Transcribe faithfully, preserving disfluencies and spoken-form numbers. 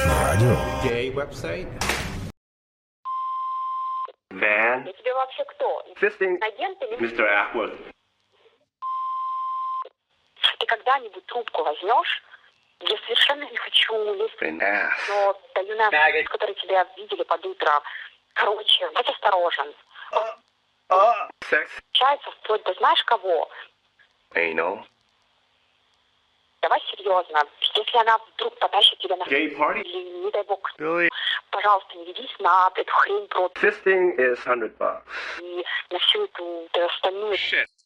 Радио. Gay-website. Van. Я тебе вообще кто? Fisting. Агент или... мистер Ackworth. Ты когда-нибудь трубку возьмешь? Я совершенно не хочу лезть. Но даю на которые тебя видели под утро. Короче, будь осторожен. Секс. Получается вплоть до знаешь кого? Anal. Давай серьезно. Если она вдруг потащит тебя на... Gay party. Или, не дай бог, Billy. пожалуйста, не ведись на эту хрень про... Fisting is hundred bucks. И на всю эту, эту остальную... Shit.